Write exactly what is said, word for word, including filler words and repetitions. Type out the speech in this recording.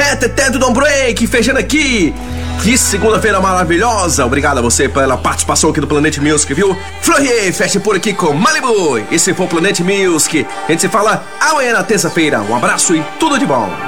Reteté do Don't Break, fechando aqui. Que segunda-feira maravilhosa. Obrigado a você pela participação aqui do Planet Music, viu? Florier, fecha por aqui com Malibu. Esse foi o Planet Music. A gente se fala amanhã na terça-feira. Um abraço e tudo de bom.